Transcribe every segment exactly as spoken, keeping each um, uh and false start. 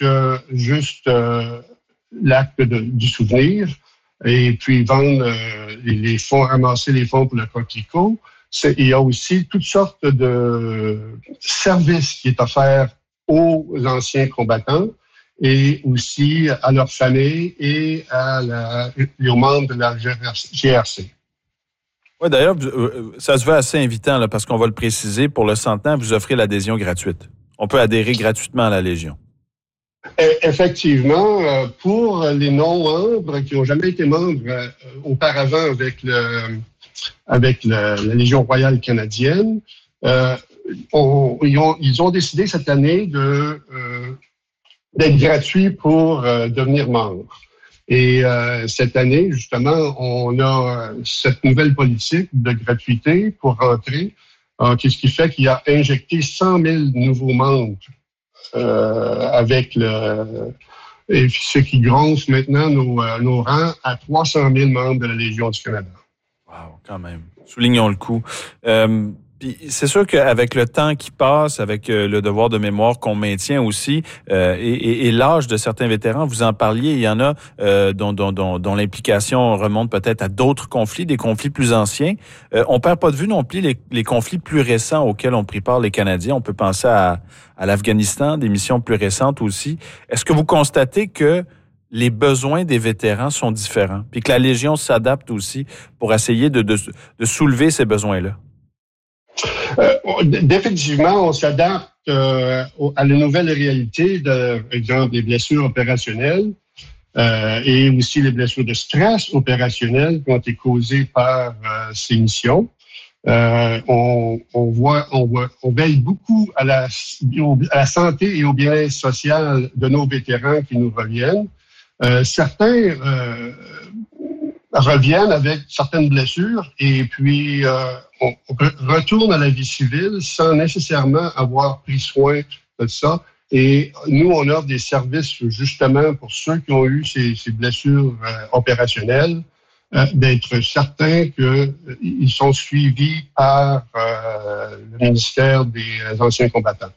que juste euh, l'acte de, du souvenir et puis vendre euh, les fonds, ramasser les fonds pour le coquelicot. C'est, il y a aussi toutes sortes de services qui est offert aux anciens combattants et aussi à leurs familles et à la, aux membres de la G R C. Oui, d'ailleurs, ça se veut assez invitant là, parce qu'on va le préciser, pour le centenaire, vous offrez l'adhésion gratuite. On peut adhérer gratuitement à la Légion. Effectivement, pour les non-membres qui n'ont jamais été membres euh, auparavant avec le avec le, la Légion royale canadienne, euh, on, ils, ont, ils ont décidé cette année de euh, d'être gratuits pour euh, devenir membres. Et euh, cette année, justement, on a cette nouvelle politique de gratuité pour rentrer, euh, ce qui fait qu'il a injecté cent mille nouveaux membres. Euh, avec le et ce qui gronce maintenant nos, euh, nos rangs à trois cent mille membres de la Légion du Canada. Wow, quand même. Soulignons le coup. Euh, puis c'est sûr qu'avec le temps qui passe, avec euh, le devoir de mémoire qu'on maintient aussi, euh, et, et, et l'âge de certains vétérans, vous en parliez, il y en a euh, dont, dont, dont, dont l'implication remonte peut-être à d'autres conflits, des conflits plus anciens. Euh, on perd pas de vue non plus les, les conflits plus récents auxquels ont pris part les Canadiens. On peut penser à, à l'Afghanistan, des missions plus récentes aussi. Est-ce que vous constatez que les besoins des vétérans sont différents, puis que la Légion s'adapte aussi pour essayer de, de, de soulever ces besoins-là? Euh, définitivement, on s'adapte euh, à la nouvelle réalité de, par exemple, des blessures opérationnelles euh, et aussi les blessures de stress opérationnel qui ont été causées par euh, ces missions. Euh, on, on voit, on voit, on veille beaucoup à la, à la santé et au bien-être social de nos vétérans qui nous reviennent. Euh, certains euh, reviennent avec certaines blessures et puis euh, on, on retourne à la vie civile sans nécessairement avoir pris soin de ça. Et nous, on offre des services justement pour ceux qui ont eu ces, ces blessures euh, opérationnelles, euh, d'être certains qu'ils euh, sont suivis par euh, le ministère des Anciens combattants.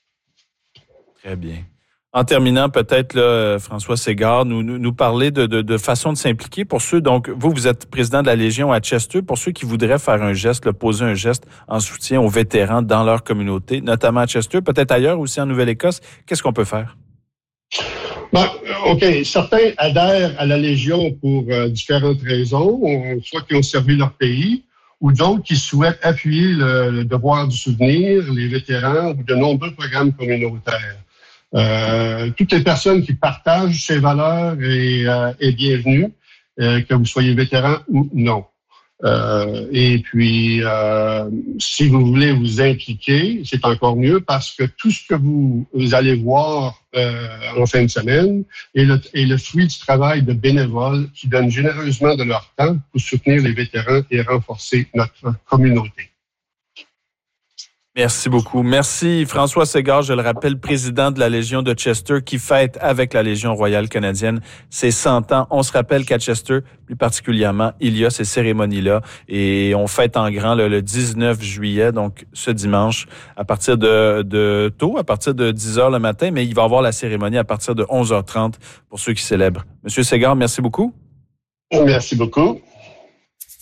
Très bien. En terminant, peut-être, là, François Ségard, nous, nous, nous parler de, de, de façon de s'impliquer pour ceux, donc, vous, vous êtes président de la Légion à Chester, pour ceux qui voudraient faire un geste, là, poser un geste en soutien aux vétérans dans leur communauté, notamment à Chester, peut-être ailleurs aussi en Nouvelle-Écosse, qu'est-ce qu'on peut faire? Ben, OK. Certains adhèrent à la Légion pour euh, différentes raisons, soit qui ont servi leur pays, ou d'autres qui souhaitent appuyer le, le devoir du souvenir, les vétérans ou de nombreux programmes communautaires. Euh, toutes les personnes qui partagent ces valeurs est, euh, est bienvenue, euh, que vous soyez vétéran ou non. Euh, et puis, euh, si vous voulez vous impliquer, c'est encore mieux parce que tout ce que vous, vous allez voir euh, en fin de semaine est le, est le fruit du travail de bénévoles qui donnent généreusement de leur temps pour soutenir les vétérans et renforcer notre communauté. Merci beaucoup. Merci François Ségard, je le rappelle, président de la Légion de Chester qui fête avec la Légion royale canadienne ses cent ans. On se rappelle qu'à Chester, plus particulièrement, il y a ces cérémonies-là et on fête en grand le, le dix-neuf juillet, donc ce dimanche, à partir de, de tôt, à partir de dix heures le matin, mais il va y avoir la cérémonie à partir de onze heures trente pour ceux qui célèbrent. Monsieur Ségard, merci beaucoup. Merci beaucoup.